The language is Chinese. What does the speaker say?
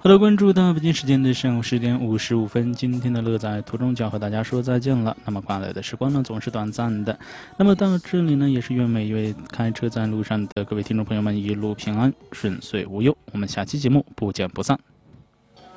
好的，关注到北京时间的上午10点55分，今天的乐在途中就要和大家说再见了。那么快乐的时光呢，总是短暂的。那么到这里呢，也是愿每一位开车在路上的各位听众朋友们一路平安、顺遂无忧。我们下期节目不见不散。